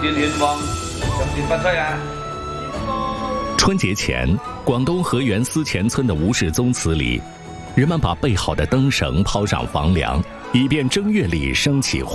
年愿望，想尽办法呀。 春节前，广东河源思前村的吴氏宗祠里，人们把备好的灯绳抛上房梁，以便正月里升起